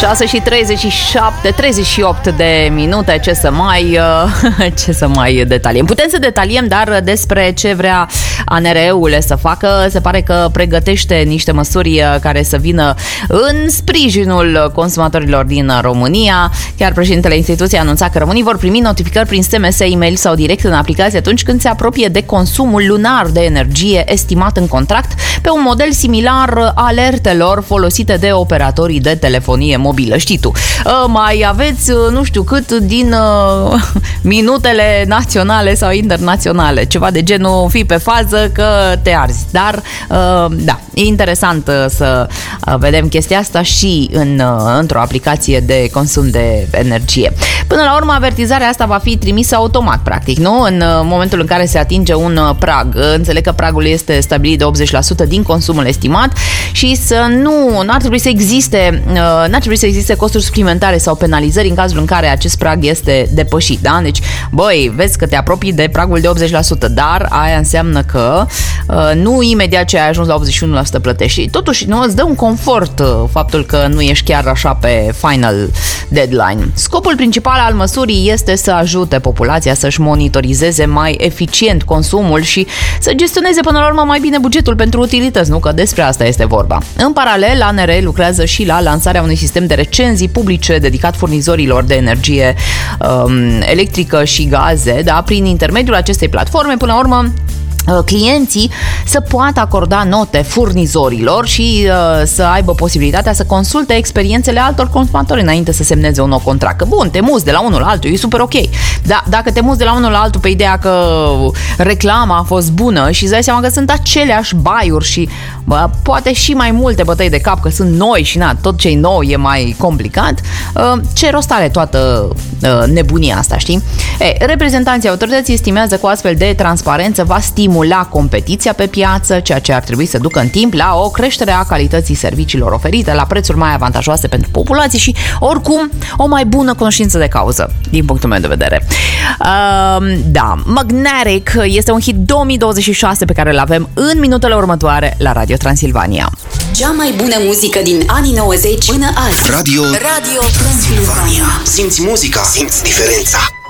38 de minute, ce să mai detaliem. Putem să detaliem, dar despre ce vrea ANRE-ul să facă, se pare că pregătește niște măsuri care să vină în sprijinul consumatorilor din România. Chiar președintele instituției a anunțat că românii vor primi notificări prin SMS, e-mail sau direct în aplicație atunci când se apropie de consumul lunar de energie estimat în contract, pe un model similar alertelor folosite de operatorii de telefonie mobilă. Știi tu, mai aveți nu știu cât din minutele naționale sau internaționale, ceva de genul, fii pe fază că te arzi. Dar da, e interesant să vedem chestia asta și într-o aplicație de consum de energie. Până la urmă, avertizarea asta va fi trimisă automat, practic, nu? În momentul în care se atinge un prag. Înțeleg că pragul este stabilit de 80% din consumul estimat și n-ar trebui să existe costuri suplimentare sau penalizări în cazul în care acest prag este depășit, da? Deci, băi, vezi că te apropii de pragul de 80%, dar aia înseamnă că nu imediat ce ai ajuns la 81% plătești. Totuși, nu îți dă un confort faptul că nu ești chiar așa pe final deadline. Scopul principal al măsurii este să ajute populația să-și monitorizeze mai eficient consumul și să gestioneze până la urmă mai bine bugetul pentru utilități, nu? Că despre asta este vorba. În paralel, ANRE lucrează și la lansarea unui sistem de recenzii publice dedicat furnizorilor de energie electrică și gaze, da? Prin intermediul acestei platforme, până la urmă, clienții să poată acorda note furnizorilor și să aibă posibilitatea să consulte experiențele altor consumatori înainte să semneze un nou contract. Că bun, te muți de la unul la altul, e super ok. Dar dacă te muți de la unul la altul pe ideea că reclama a fost bună și îți dai seama că sunt aceleași baiuri și poate și mai multe bătăi de cap că sunt noi și tot ce-i nou e mai complicat, ce rost are toată nebunia asta, știi? Reprezentanții autorității estimează că o astfel de transparență va stimula competiția pe piață, ceea ce ar trebui să ducă în timp la o creștere a calității serviciilor oferite la prețuri mai avantajoase pentru populație și, oricum, o mai bună conștiință de cauză, din punctul meu de vedere. Da, Magnetic este un hit 2026 pe care îl avem în minutele următoare la Radio Transilvania. Cea mai bună muzică din anii 90 până azi. Radio Transilvania. Simți muzica, simți diferența.